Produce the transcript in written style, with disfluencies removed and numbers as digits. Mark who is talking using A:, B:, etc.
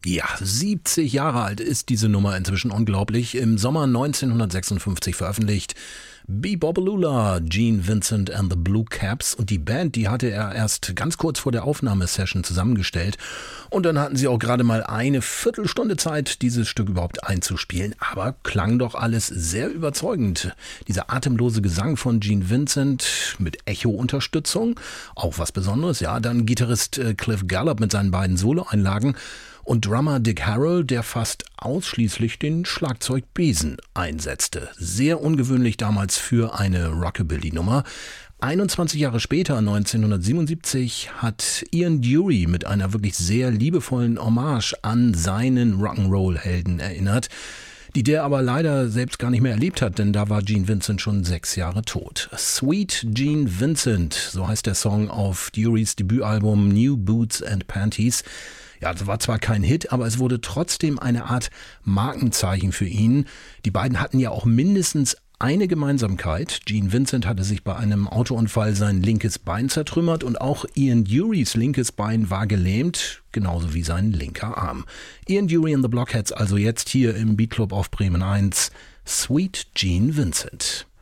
A: Ja, 70 Jahre alt ist diese Nummer inzwischen, unglaublich. Im Sommer 1956 veröffentlicht. Be-Bop-A-Lula, Gene Vincent and the Blue Caps. Und die Band, die hatte er erst ganz kurz vor der Aufnahmesession zusammengestellt. Und dann hatten sie auch gerade mal eine Viertelstunde Zeit, dieses Stück überhaupt einzuspielen. Aber klang doch alles sehr überzeugend. Dieser atemlose Gesang von Gene Vincent mit Echo-Unterstützung, auch was Besonderes. Ja, dann Gitarrist Cliff Gallup mit seinen beiden Solo-Einlagen. Und Drummer Dick Harrell, der fast ausschließlich den Schlagzeugbesen einsetzte. Sehr ungewöhnlich damals für eine Rockabilly-Nummer. 21 Jahre später, 1977, hat Ian Dury mit einer wirklich sehr liebevollen Hommage an seinen Rock'n'Roll-Helden erinnert, die der aber leider selbst gar nicht mehr erlebt hat, denn da war Gene Vincent schon 6 Jahre tot. Sweet Gene Vincent, so heißt der Song auf Durys Debütalbum New Boots and Panties. Ja, das war zwar kein Hit, aber es wurde trotzdem eine Art Markenzeichen für ihn. Die beiden hatten ja auch mindestens eine Gemeinsamkeit. Gene Vincent hatte sich bei einem Autounfall sein linkes Bein zertrümmert und auch Ian Durys linkes Bein war gelähmt, genauso wie sein linker Arm. Ian Dury and the Blockheads also jetzt hier im Beat Club auf Bremen 1. Sweet Gene Vincent.